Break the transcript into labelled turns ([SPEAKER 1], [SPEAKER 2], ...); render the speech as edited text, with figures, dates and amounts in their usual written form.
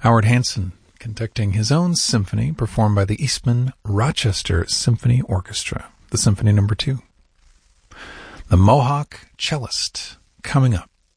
[SPEAKER 1] Howard Hanson conducting his own symphony performed by the Eastman Rochester Symphony Orchestra, the Symphony No. 2. The Mohawk Cellist coming up.